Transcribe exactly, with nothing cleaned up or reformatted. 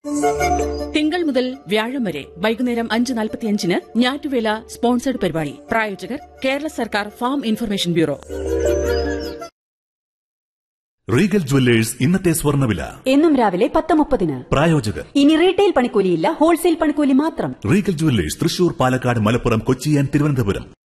തിങ്കൾ മുതൽ വ്യാഴം വരെ വൈകുന്നേരം അഞ്ച് നാൽപ്പത്തിയഞ്ചിന് ഞാറ്റുവേല സ്പോൺസേഡ് പരിപാടി. പ്രായോജകർ കേരള സർക്കാർ farm information bureau. Regal jewellers ഇന്നത്തെ സ്വർണ്ണവില എന്നും രാവിലെ പത്ത് മുപ്പതിന്. പ്രായോജകർ ഇനി റീറ്റെയിൽ പണിക്കൂലിയില്ല, ഹോൾസെയിൽ പണിക്കൂലി മാത്രം. Regal jewellers Thrissur, Palakkad, Malappuram, Kochi and Thiruvananthapuram.